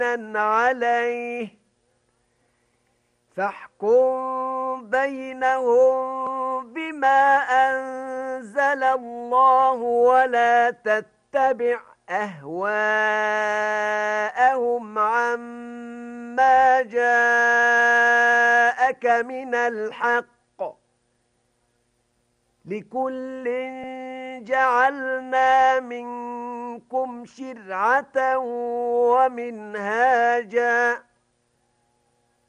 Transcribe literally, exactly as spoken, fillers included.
عليه فاحكم بينهم بما أنزل الله ولا تتبع أهواءهم عما جاءك من الحق لكل جعلنا منكم شرعة ومنهاجا